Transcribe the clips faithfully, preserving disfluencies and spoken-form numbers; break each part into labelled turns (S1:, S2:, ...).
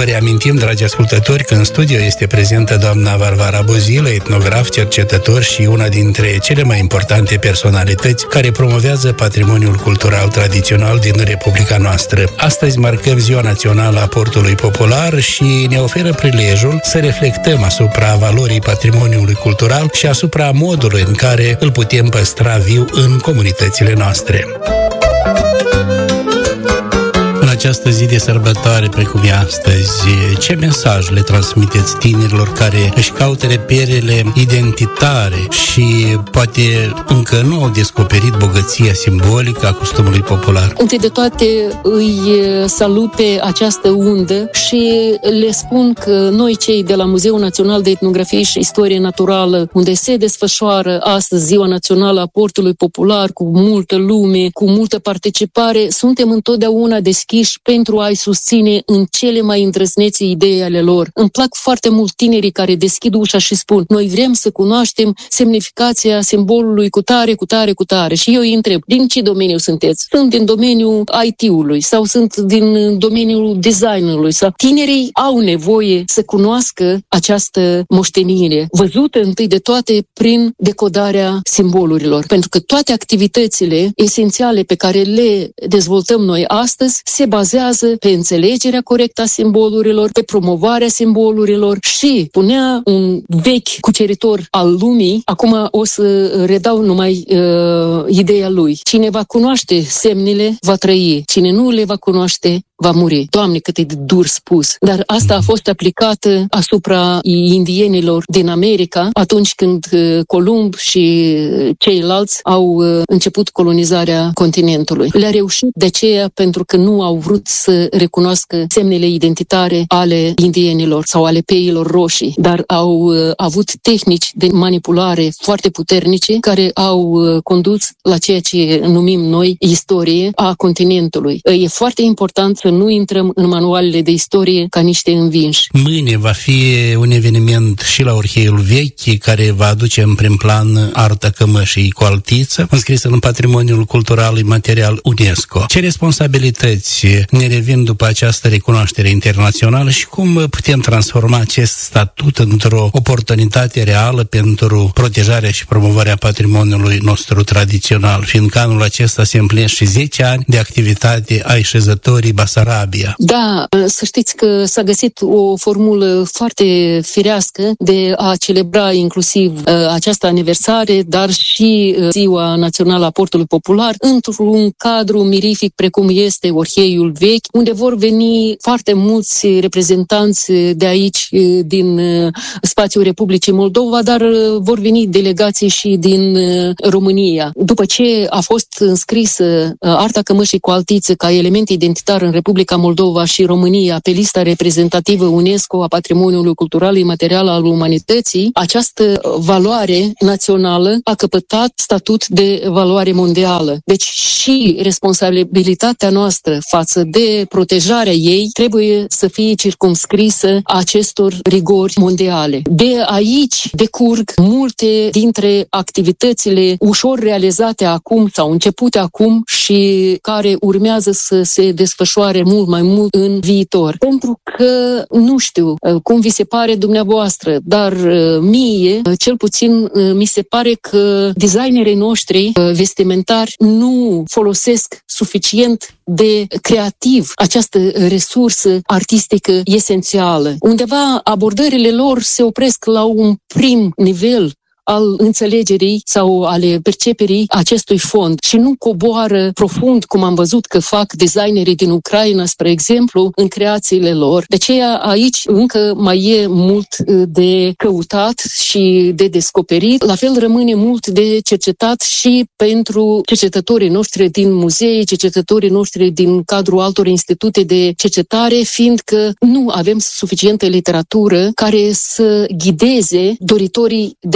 S1: Vă reamintim, dragi ascultători, că în studio este prezentă doamna Varvara Bozilă, etnograf, cercetător și una dintre cele mai importante personalități care promovează patrimoniul cultural tradițional din Republica noastră. Astăzi marcăm Ziua Națională a Portului Popular și ne oferă prilejul să reflectăm asupra valorii patrimoniului cultural și asupra modului în care îl putem păstra viu în comunitățile noastre. În această zi de sărbătoare, precum e astăzi, ce mesaj le transmiteți tinerilor care își caută reperele identitare și poate încă nu au descoperit bogăția simbolică a costumului popular?
S2: Întâi de toate îi salut pe această undă și le spun că noi, cei de la Muzeul Național de Etnografie și Istorie Naturală, unde se desfășoară astăzi Ziua Națională a Portului Popular, cu multă lume, cu multă participare, suntem întotdeauna deschiși pentru a-i susține în cele mai îndrăznețe idei ale lor. Îmi plac foarte mult tinerii care deschid ușa și spun: noi vrem să cunoaștem semnificația simbolului cu tare, cu tare, cu tare. Și eu îi întreb: din ce domeniu sunteți? Sunt din domeniul I T-ului sau sunt din domeniul designului. Sau... Tinerii au nevoie să cunoască această moștenire, văzută întâi de toate prin decodarea simbolurilor. Pentru că toate activitățile esențiale pe care le dezvoltăm noi astăzi se bazează pe înțelegerea corectă a simbolurilor, pe promovarea simbolurilor și punea un vechi cuceritor al lumii, acum o să redau numai uh, ideea lui. Cine va cunoaște semnele, va trăi. Cine nu le va cunoaște, va muri. Doamne, cât e de dur spus. Dar asta a fost aplicată asupra indienilor din America atunci când Columb și ceilalți au început colonizarea continentului. Le-a reușit de aceea pentru că nu au vrut să recunoască semnele identitare ale indienilor sau ale peilor roșii, dar au avut tehnici de manipulare foarte puternice care au condus la ceea ce numim noi istorie a continentului. E foarte important să nu intrăm în manualele de istorie ca niște învinși.
S1: Mâine va fi un eveniment și la Orheiul Vechi care va aduce în prim plan arta cămășii cu altiță, înscrisă în patrimoniul cultural imaterial UNESCO. Ce responsabilități ne revin după această recunoaștere internațională și cum putem transforma acest statut într-o oportunitate reală pentru protejarea și promovarea patrimoniului nostru tradițional, fiindcă anul acesta se împlinesc și zece ani de activitate a Așezătorii Basarabia.
S2: Da, să știți că s-a găsit o formulă foarte firească de a celebra inclusiv această aniversare, dar și Ziua Națională a Portului Popular într-un cadru mirific precum este Orheiul Vechi, unde vor veni foarte mulți reprezentanți de aici, din spațiul Republicii Moldova, dar vor veni delegații și din România. După ce a fost înscrisă arta cămășii cu altiță ca element identitar în Republica Moldova și România pe lista reprezentativă UNESCO a patrimoniului cultural imaterial al umanității, această valoare națională a căpătat statut de valoare mondială. Deci și responsabilitatea noastră față de protejarea ei trebuie să fie circumscrisă acestor rigori mondiale. De aici decurg multe dintre activitățile ușor realizate acum sau începute acum și care urmează să se desfășoare mult mai mult în viitor. Pentru că, nu știu cum vi se pare dumneavoastră, dar mie, cel puțin, mi se pare că designerii noștri vestimentari nu folosesc suficient de creativ această resursă artistică esențială. Undeva abordările lor se opresc la un prim nivel al înțelegerii sau ale perceperii acestui fond și nu coboară profund, cum am văzut că fac designerii din Ucraina, spre exemplu, în creațiile lor. De aceea aici încă mai e mult de căutat și de descoperit. La fel rămâne mult de cercetat și pentru cercetătorii noștri din muzee, cercetătorii noștri din cadrul altor institute de cercetare, fiindcă nu avem suficientă literatură care să ghideze doritorii de a cunoaște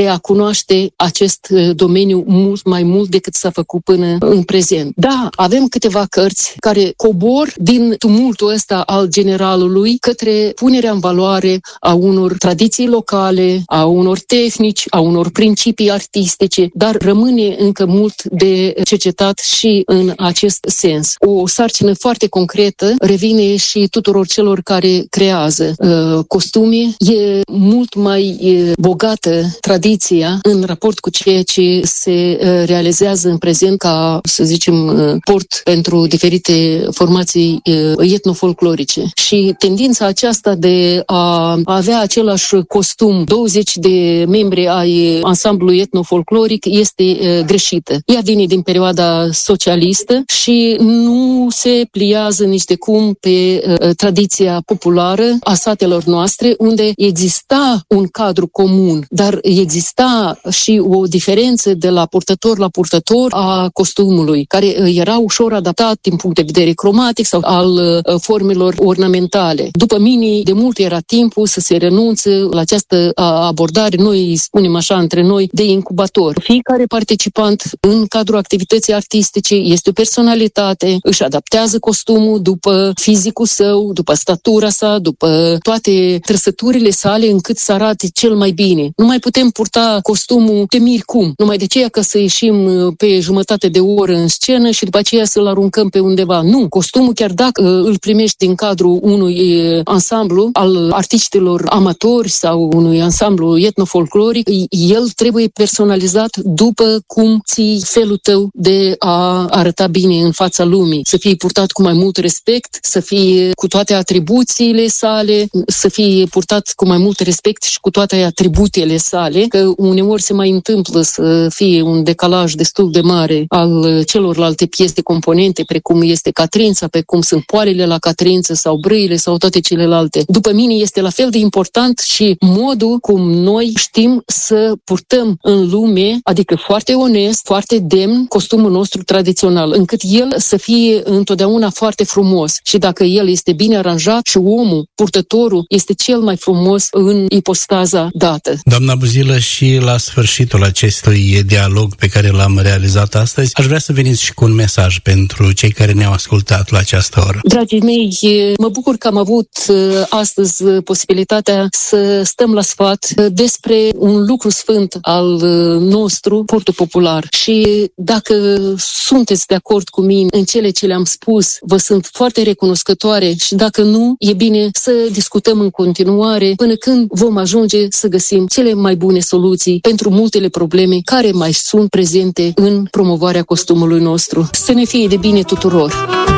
S2: cunoaște acest domeniu mult mai mult decât s-a făcut până în prezent. Da, avem câteva cărți care cobor din tumultul ăsta al generalului către punerea în valoare a unor tradiții locale, a unor tehnici, a unor principii artistice, dar rămâne încă mult de cercetat și în acest sens. O sarcină foarte concretă revine și tuturor celor care creează uh, costume. E mult mai uh, bogată tradiția în raport cu ceea ce se uh, realizează în prezent ca, să zicem, uh, port pentru diferite formații uh, etnofolclorice. Și tendința aceasta de a avea același costum, douăzeci de membri ai ansamblului etnofolcloric, este uh, greșită. Ea vine din perioada socialistă și nu se pliază nici de cum pe uh, tradiția populară a satelor noastre, unde exista un cadru comun, dar exista și o diferență de la purtător la purtător a costumului, care uh, era ușor adaptat din punct de vedere cromatic sau al uh, formelor ornamentale. După mine, de mult era timpul să se renunțe la această abordare, noi spunem așa între noi, de incubator. Fiecare participant în cadrul activității artistice este o personalitate, își adaptează costumul după fizicul său, după statura sa, după toate trăsăturile sale, încât să arate cel mai bine. Nu mai putem purta costumul de miri cum, numai de aceea că să ieșim pe jumătate de oră în scenă și după aceea să-l aruncăm pe undeva. Nu, costumul, chiar dacă îl primești din cadrul unui ansamblu al artiștilor amatori sau unui ansamblu etnofolcloric, el trebuie personalizat după cum ții felul tău de a arăta bine în fața lumii, să fie purtat cu mai mult respect, să fie cu toate atribuțiile sale, să fie purtat cu mai mult respect și cu toate atributele sale, că uneori se mai întâmplă să fie un decalaj destul de mare al celorlalte piese componente, precum este catrința, precum sunt poalele la catrință sau brâile sau toate celelalte. După mine este la fel de important și modul cum noi știm să purtăm în lume, adică foarte onest, foarte demn, costumul nostru tradițional, încât el să fie întotdeauna foarte frumos. Și dacă el este bine aranjat și omul, purtătorul, este cel mai frumos în ipostaza dată.
S1: Doamna Buzilă, și la sfârșitul acestui dialog pe care l-am realizat astăzi, aș vrea să veniți și cu un mesaj pentru cei care ne-au ascultat la această oră.
S2: Dragii mei, mă bucur că am avut astăzi posibilitatea să stăm la sfat despre un lucru sfânt al nostru, portul popular. Și dacă sunteți de acord cu mine în cele ce le-am spus, vă sunt foarte recunoscătoare, și dacă nu, e bine să discutăm în continuare până când vom ajunge să găsim cele mai bune soluții pentru multele probleme care mai sunt prezente în promovarea costumului nostru. Să ne fie de bine tuturor!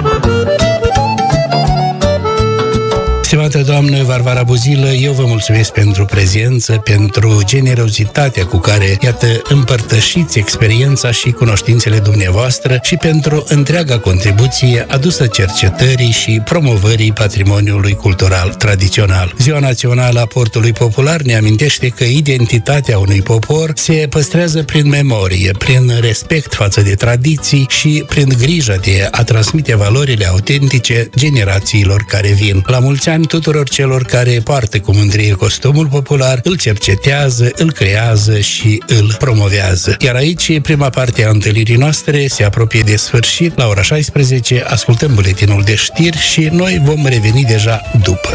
S1: Stimată doamnă Varvara Buzilă, eu vă mulțumesc pentru prezență, pentru generozitatea cu care, iată, împărtășiți experiența și cunoștințele dumneavoastră și pentru întreaga contribuție adusă cercetării și promovării patrimoniului cultural tradițional. Ziua Națională a Portului Popular ne amintește că identitatea unui popor se păstrează prin memorie, prin respect față de tradiții și prin grija de a transmite valorile autentice generațiilor care vin. La mulți ani tuturor celor care poartă cu mândrie costumul popular, îl cercetează, îl creează și îl promovează. Iar aici, prima parte a întâlnirii noastre se apropie de sfârșit. La ora șaisprezece ascultăm buletinul de știri și noi vom reveni deja după.